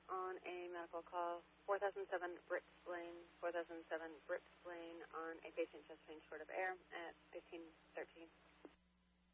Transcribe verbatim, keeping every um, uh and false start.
on a medical call, four thousand seven Brits Lane, four thousand seven Brits Lane on a patient chest pain short of air at fifteen thirteen.